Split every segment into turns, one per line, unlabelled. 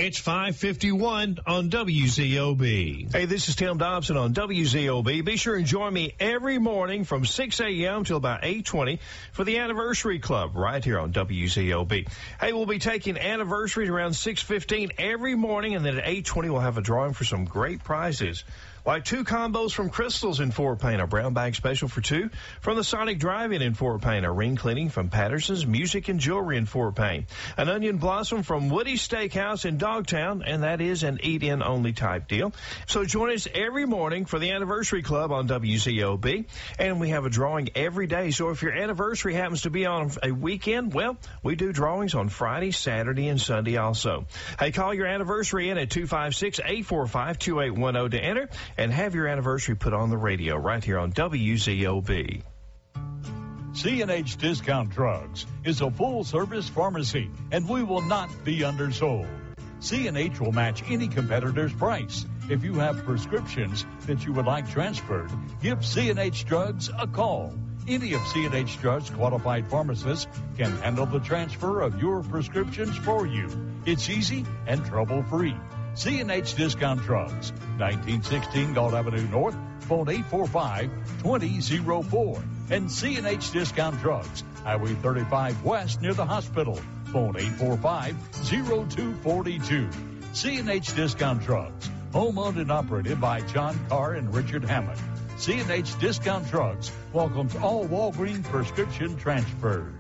It's 5:51 on WZOB.
Hey, this is Tim Dobson on WZOB. Be sure and join me every morning from 6 a.m. till about 8:20 for the Anniversary Club right here on WZOB. Hey, we'll be taking anniversaries around 6:15 every morning, and then at 8:20 we'll have a drawing for some great prizes. Like 2 combos from Crystals in Fort Payne, a brown bag special for 2 from the Sonic Drive-In in Fort Payne, a ring cleaning from Patterson's Music and Jewelry in Fort Payne, an onion blossom from Woody's Steakhouse in Dogtown, and that is an eat-in only type deal. So join us every morning for the Anniversary Club on WZOB, and we have a drawing every day. So if your anniversary happens to be on a weekend, well, we do drawings on Friday, Saturday, and Sunday also. Hey, call your anniversary in at 256-845-2810 to enter, and have your anniversary put on the radio right here on WZOB.
C&H Discount Drugs is a full-service pharmacy, and we will not be undersold. C&H will match any competitor's price. If you have prescriptions that you would like transferred, give C&H Drugs a call. Any of C&H Drugs' qualified pharmacists can handle the transfer of your prescriptions for you. It's easy and trouble-free. C&H Discount Drugs, 1916 Galt Avenue North, phone 845-2004. And C&H Discount Drugs, Highway 35 West near the hospital, phone 845-0242. C&H Discount Drugs, home-owned and operated by John Carr and Richard Hammond. C&H Discount Drugs welcomes all Walgreens prescription transfers.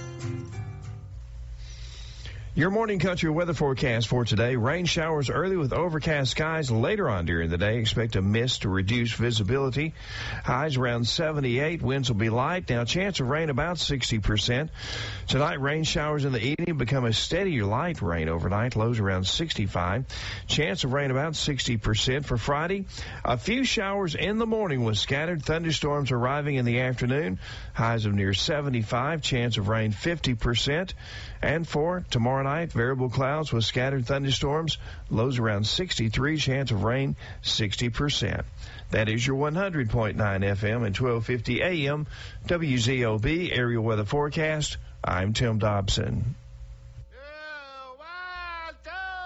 Your morning country weather forecast for today. Rain showers early with overcast skies. Later on during the day, expect a mist to reduce visibility. Highs around 78. Winds will be light. Now, chance of rain about 60%. Tonight, rain showers in the evening become a steady light rain overnight. Lows around 65. Chance of rain about 60%. For Friday, a few showers in the morning with scattered thunderstorms arriving in the afternoon. Highs of near 75. Chance of rain 50%. And for tomorrow night, variable clouds with scattered thunderstorms, lows around 63, chance of rain 60%. That is your 100.9 FM and 1250 AM WZOB area weather forecast. I'm Tim Dobson.